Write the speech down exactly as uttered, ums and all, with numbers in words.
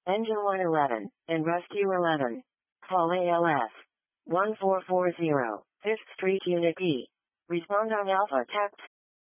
Engine one eleven, and Rescue eleven. Call A L S. one four four zero, fifth Street Unit E. Respond on Alpha Text.